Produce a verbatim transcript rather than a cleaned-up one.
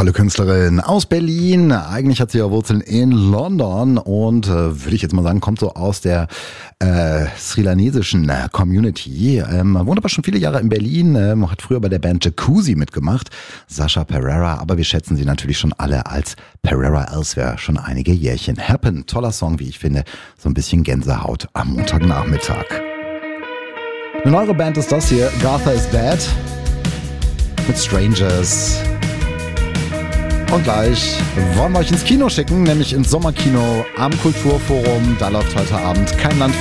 Tolle Künstlerin aus Berlin. Eigentlich hat sie ja Wurzeln in London und äh, würde ich jetzt mal sagen, kommt so aus der äh, sri-lanesischen äh, Community. Ähm, wohnt aber schon viele Jahre in Berlin, ähm, hat früher bei der Band Jacuzzi mitgemacht. Sasha Perera, aber wir schätzen sie natürlich schon alle als Perera Elsewhere schon einige Jährchen. Happen, toller Song, wie ich finde. So ein bisschen Gänsehaut am Montagnachmittag. Eine neue Band ist das hier, Gartha is Bad mit Strangers. Und gleich wollen wir euch ins Kino schicken, nämlich ins Sommerkino am Kulturforum. Da läuft heute Abend Kein Land für